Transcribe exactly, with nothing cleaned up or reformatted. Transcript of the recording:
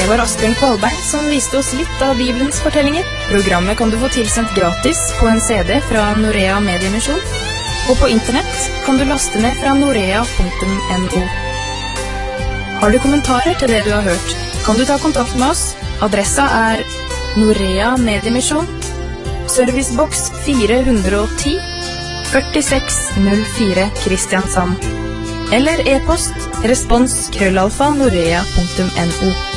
Det var Asbjørn Kvalberg som viste oss litt av Bibelens fortellinger. Programmet kan du få tilsendt gratis på en C D fra Norea Mediemisjon, og på internett kan du laste ned fra norea punktum no. Har du kommentarer til det du har hørt, kan du ta kontakt med oss. Adressa er Norea Mediemisjon, serviceboks fire hundre og ti, førtiseks null fire Kristiansand. Eller e-post respons krøllalfa norea punktum no.